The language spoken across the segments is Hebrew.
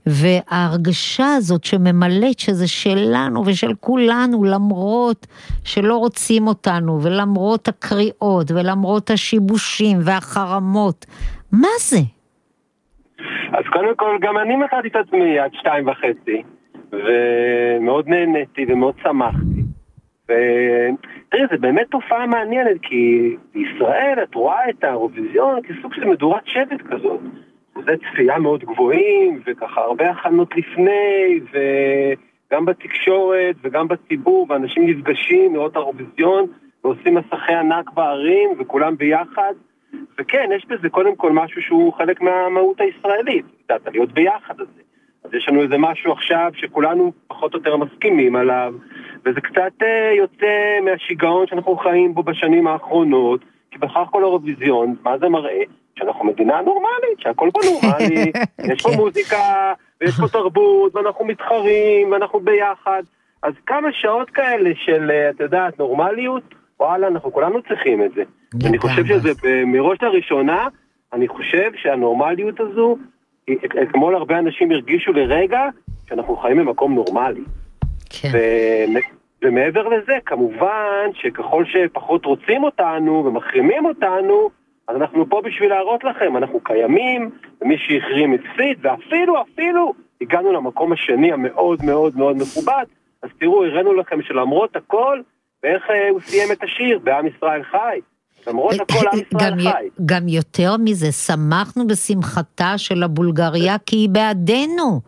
וההרגשה הזאת שממלאת שזה שלנו ושל כולנו, למרות שלא רוצים אותנו, ולמרות הקריאות, ולמרות השיבושים והחרמות, מה זה? אז קודם כל, גם אני מצאתי את עצמי עד 2:30, ומאוד נהניתי ומאוד שמחתי. ותראי, זה באמת תופעה מעניינת, כי בישראל את רואה את האירוויזיון כסוג של מדורת שבט כזאת. זה צפייה מאוד גבוהים, וככה הרבה הכנות לפני, וגם בתקשורת וגם בציבור, ואנשים נפגשים לראות האירוויזיון, ועושים מסכי ענק בערים, וכולם ביחד. וכן, יש בזה קודם כל משהו שהוא חלק מהמהות הישראלית, להיות ביחד הזה. אז יש לנו איזה משהו עכשיו שכולנו פחות או יותר מסכימים עליו, וזה קצת יוצא מהשיגעון שאנחנו חיים בו בשנים האחרונות, כי בכך כל האירוויזיון, מה זה מראה? שאנחנו מדינה נורמלית, שהכל פה נורמלי, יש פה מוזיקה, ויש פה תרבות, ואנחנו מתחרים, ואנחנו ביחד. אז כמה שעות כאלה של, אתה יודעת, נורמליות, וואלה, אנחנו כולנו צריכים את זה. אני חושב שזה מראש לראשונה, אני חושב שהנורמליות הזו, כמו הרבה אנשים הרגישו לרגע, שאנחנו חיים במקום נורמלי. כן. ומעבר לזה, כמובן שככל שפחות רוצים אותנו ומחרימים אותנו, אז אנחנו פה בשביל להראות לכם, אנחנו קיימים, ומי שהחרים הפסיד, ואפילו הגענו למקום השני המאוד מאוד מאוד מכובד, אז תראו, הראינו לכם שלמרות הכל, ואיך הוא סיים את השיר, בעם ישראל חי. למרות הכל, עם ישראל חי. גם יותר מזה, שמחנו בשמחתה של הבולגריה, כי היא בעדנו.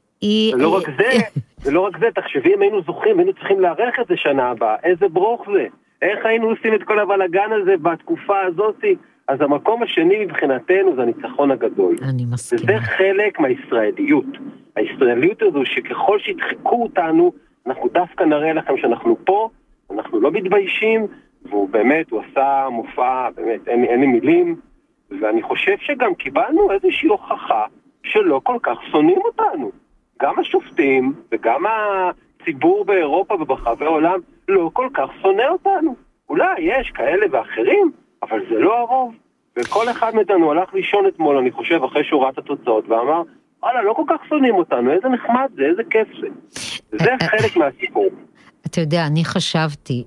ולא רק זה, תחשבי, אם היינו זוכים, היינו צריכים להערך את זה שנה הבאה, איזה ברוך זה. איך היינו עושים את כל הבלגן הזה בתקופה הזאת? אז המקום השני מבחינתנו זה הניצחון הגדול. אני מסכימה. וזה חלק מהישראליות. הישראליות הזו שככל שהדחקו אותנו, אנחנו דווקא נראה לכם שאנחנו פה, אנחנו לא מתביישים, והוא באמת, הוא עשה מופע, באמת, אין לי מילים, ואני חושב שגם קיבלנו איזושהי הוכחה שלא כל כך שונאים אותנו. גם השופטים וגם הציבור באירופה וברחבי העולם לא כל כך שונא אותנו. אולי יש כאלה ואחרים, אבל זה לא הרוב. וכל אחד מאיתנו הלך לישון אתמול, אני חושב, אחרי שהוא ראה את התוצאות, ואמר, וואלה, לא כל כך שונאים אותנו, איזה נחמד זה, איזה כיף זה. זה חלק מהסיפור. אתה יודע, אני חשבתי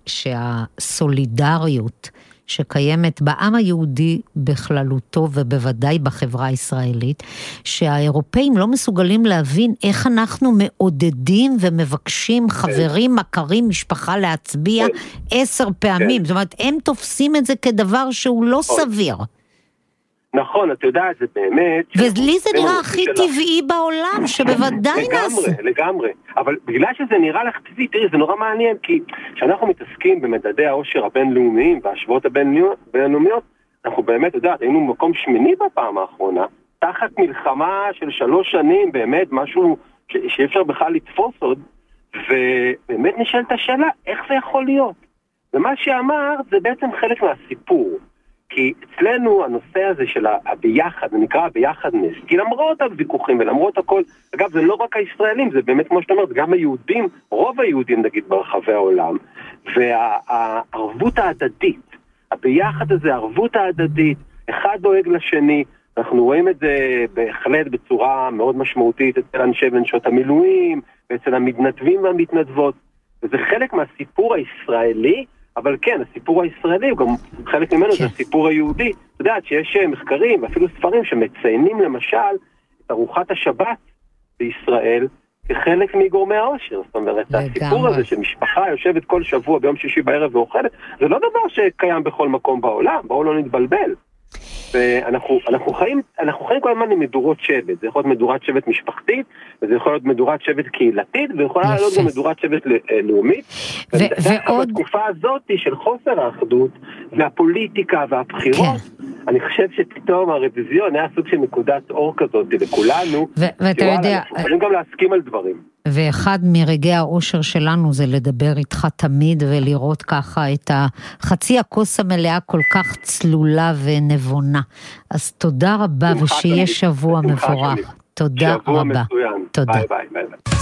שהסולידריות שקיימת בעם היהודי בכללותו ובוודאי בחברה הישראלית, שהאירופאים לא מסוגלים להבין איך אנחנו מעודדים ומבקשים חברים, מכרים, משפחה להצביע 10 פעמים. זאת אומרת, הם תופסים את זה כדבר שהוא לא סביר. נכון, אתה יודע, זה באמת... ולי זה נראה הכי טבעי בעולם, שבוודאי נעשה. לגמרי. אבל בגלל שזה נראה לך טבעי, תראי, זה נורא מעניין, כי כשאנחנו מתעסקים במדדי העושר הבינלאומיים וההשוואות הבינלאומיות, אנחנו באמת, יודעת, היינו במקום שמיני בפעם האחרונה, תחת מלחמה של 3 שנים, באמת משהו שאי אפשר בכלל לתפוס עוד, ובאמת נשאלת השאלה, איך זה יכול להיות? ומה שאמר, זה בעצם חלק מהסיפור. כי אצלנו הנושא הזה של הביחד, זה נקרא הביחדנס, כי למרות הוויכוחים ולמרות הכל, אגב זה לא רק הישראלים, זה באמת כמו שאתה אומרת, גם היהודים, רוב היהודים נגיד ברחבי העולם, והערבות ההדדית, הביחד הזה, הערבות ההדדית, אחד דואג לשני, אנחנו רואים את זה בהחלט בצורה מאוד משמעותית אצל אנשי ונשות המילואים, ואצל המתנדבים והמתנדבות, וזה חלק מהסיפור הישראלי, אבל כן, הסיפור הישראלי, גם חלק ממנו זה הסיפור היהודי. אתה יודעת שיש מחקרים, ואפילו ספרים שמציינים למשל את ארוחת השבת בישראל כחלק מגורמי העושר. זאת אומרת, הסיפור הזה שמשפחה יושבת כל שבוע ביום שישי בערב ואוכלת, זה לא דבר שקיים בכל מקום בעולם, בואו לא נתבלבל. ואנחנו חיים כל הזמן עם מדורות שבט, זה יכול להיות מדורת שבט משפחתית, וזה יכול להיות מדורת שבט קהילתית, ויכולה להיות גם מדורת שבט לאומית, ועוד בתקופה הזאת של חוסר האחדות, והפוליטיקה והבחירות, אני חושב שפתאום הרוויזיון היה סוג של נקודת אור כזאת לכולנו, ואתה יודע, אנחנו יכולים גם להסכים על דברים. ואחד מרגעי האושר שלנו זה לדבר איתך תמיד ולראות ככה את חצי הכוס המלאה כל כך צלולה ונבונה. אז תודה רבה ושיהיה שבוע מבורך. תודה רבה. שבוע מצוין. ביי ביי.